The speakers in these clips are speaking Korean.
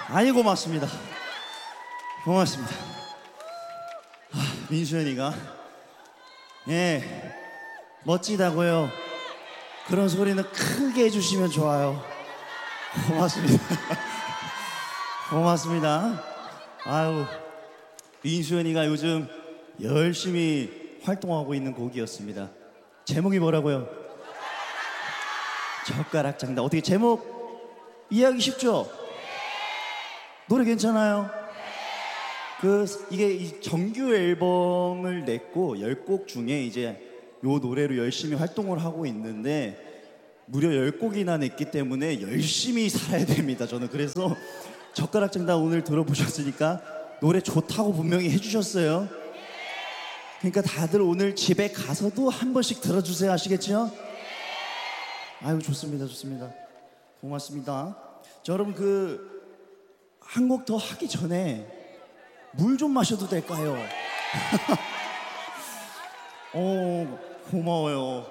아니 고맙습니다. 고맙습니다. 민수연이가 멋지다고요. 그런 소리는 크게 해주시면 좋아요. 고맙습니다. 고맙습니다. 아유, 민수연이가 요즘 열심히 활동하고 있는 곡이었습니다. 제목이 뭐라고요? 젓가락 장다. 어떻게 제목 이해하기 쉽죠? 노래 괜찮아요? 이게 이 정규 앨범을 냈고 10곡 중에 이제 요 노래로 열심히 활동을 하고 있는데 무려 10곡이나 냈기 때문에 열심히 살아야 됩니다. 저는 그래서 젓가락 장다 오늘 들어보셨으니까 노래 좋다고 분명히 해주셨어요. 그러니까 다들 오늘 집에 가서도 한 번씩 들어주세요. 아시겠죠? 아유, 좋습니다. 좋습니다. 고맙습니다. 자, 여러분 한 곡 더 하기 전에 물 좀 마셔도 될까요? 고마워요.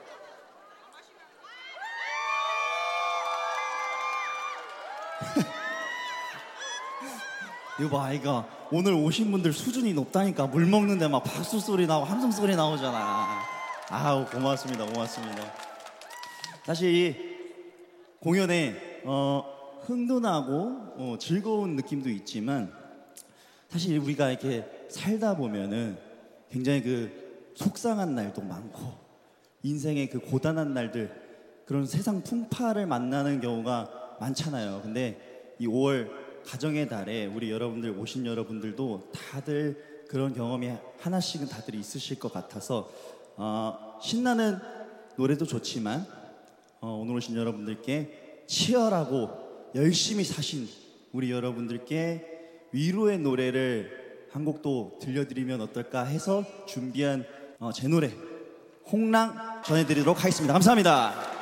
이거 봐, 아이가 오늘 오신 분들 수준이 높다니까. 물 먹는데 막 박수 소리 나고 함성 소리 나오잖아. 아우, 고맙습니다. 고맙습니다. 사실 이 공연에 흥도 나고 즐거운 느낌도 있지만 사실 우리가 이렇게 살다 보면은 굉장히 속상한 날도 많고 인생의 고단한 날들, 그런 세상 풍파를 만나는 경우가 많잖아요. 근데 이 5월 가정의 달에 우리 여러분들 오신 여러분들도 다들 그런 경험이 하나씩은 다들 있으실 것 같아서 신나는 노래도 좋지만 오늘 오신 여러분들께 치열하고 열심히 사신 우리 여러분들께 위로의 노래를 한 곡도 들려드리면 어떨까 해서 준비한 제 노래 홍랑 전해드리도록 하겠습니다. 감사합니다.